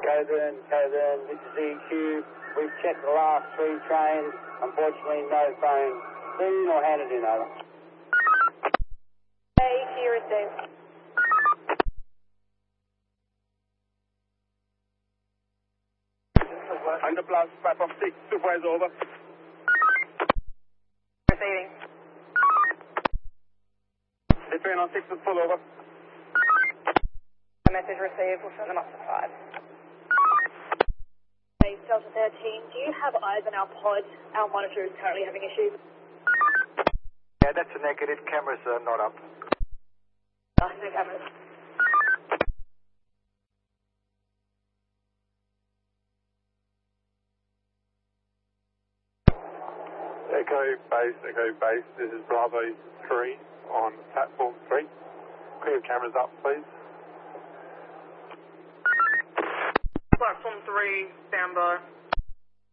Coburn, this is EQ. We've checked the last 3 trains. Unfortunately, no phone seen or handed in, over. EQ received. Underblast, platform 6, supervisor over. Receiving. The train on 6 is full over. A message received, we'll send them up to 5. Hey, Delta 13, do you have eyes on our pod? Our monitor is currently having issues. Yeah, that's a negative. Cameras are not up. No cameras. Echo base, this is Bravo 3 on platform 3. Clear cameras up, please. Platform 3, stand by.